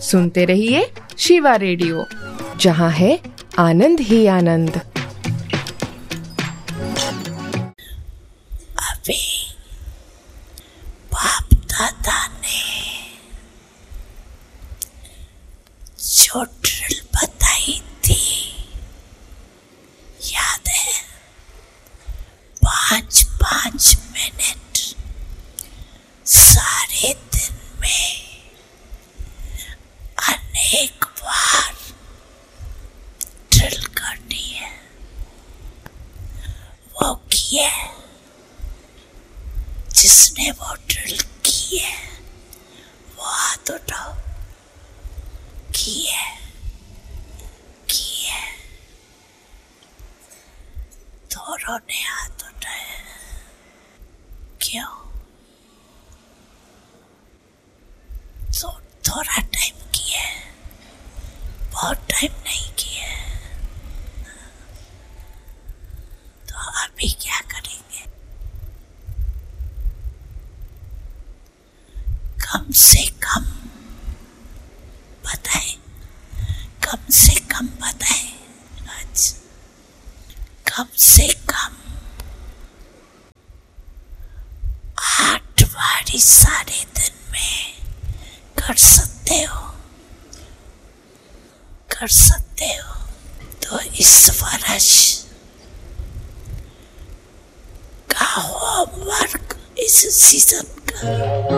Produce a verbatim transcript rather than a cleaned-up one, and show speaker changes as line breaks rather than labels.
सुनते रहिए शिवा रेडियो, जहाँ है आनंद ही आनंद।
अभी बाप दादा ने जो ड्रिल बताई थी, याद है? पाँच पाँच मिनट सारे दिन में अनेक बार ड्रिल करनी है। वो किए, जिसने वो ड्रिल की है वो हाथ उठाओ। की है, की है। दोनों ने हाथ उठाए। क्यों? तो थोड़ा टाइम किया है, बहुत टाइम नहीं किया है। तो अभी क्या करेंगे? कम से कम बताए, कम से कम बताए, आज कम से कम आठ बारी सारे दिन में कर सकते हो, कर सकते हो। तो इस वर्ष का होमवर्क इस सीजन का